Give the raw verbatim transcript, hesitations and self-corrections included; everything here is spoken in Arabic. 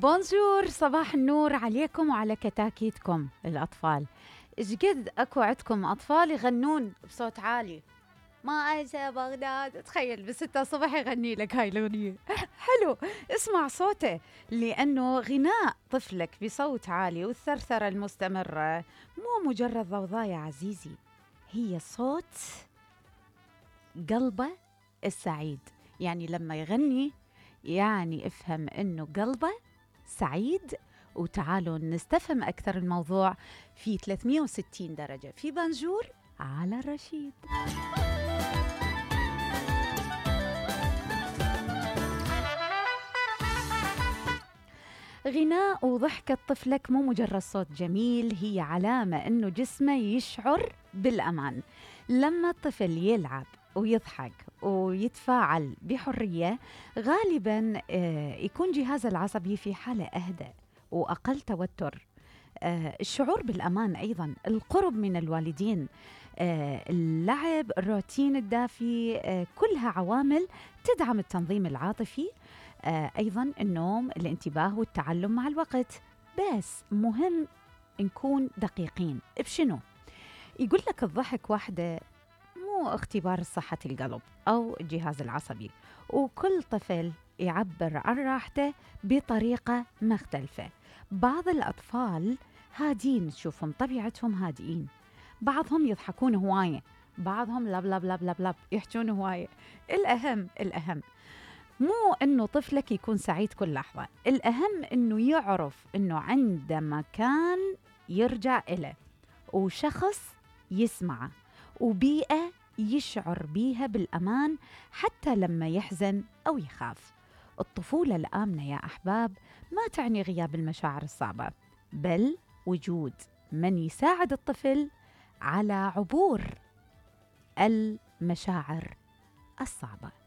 بونجور، صباح النور عليكم وعلى كتاكيتكم الأطفال. إيش قد أكو عندكم أطفال يغنون بصوت عالي؟ ما أنسى بغداد، تخيل بستة الصبح يغني لك هاي الأغنية. حلو، اسمع صوته، لأنه غناء طفلك بصوت عالي والثرثرة المستمرة مو مجرد ضوضاء يا عزيزي، هي صوت قلبه السعيد. يعني لما يغني يعني افهم انه قلبه سعيد. وتعالوا نستفهم اكثر الموضوع في ثلاثمية وستين درجة في بنجور على الرشيد. غناء وضحكة طفلك مو مجرد صوت جميل، هي علامة انه جسمه يشعر بالامان. لما الطفل يلعب ويضحك ويتفاعل بحرية غالباً يكون جهاز العصبي في حالة أهدى وأقل توتر. الشعور بالأمان أيضاً، القرب من الوالدين، اللعب، الروتين الدافي، كلها عوامل تدعم التنظيم العاطفي. أيضاً النوم، الانتباه والتعلم مع الوقت. بس مهم نكون دقيقين بشنو؟ يقول لك الضحك واحدة مو اختبار صحة القلب أو الجهاز العصبي، وكل طفل يعبر عن راحته بطريقة مختلفة. بعض الأطفال هادين، تشوفهم طبيعتهم هادئين، بعضهم يضحكون هواية، بعضهم لب لب لب لب لب يحجون هواية. الأهم الأهم مو إنه طفلك يكون سعيد كل لحظة، الأهم إنه يعرف إنه عنده مكان يرجع إليه، وشخص يسمعه، وبيئة يشعر بيها بالأمان حتى لما يحزن أو يخاف. الطفولة الآمنة يا أحباب ما تعني غياب المشاعر الصعبة، بل وجود من يساعد الطفل على عبور المشاعر الصعبة.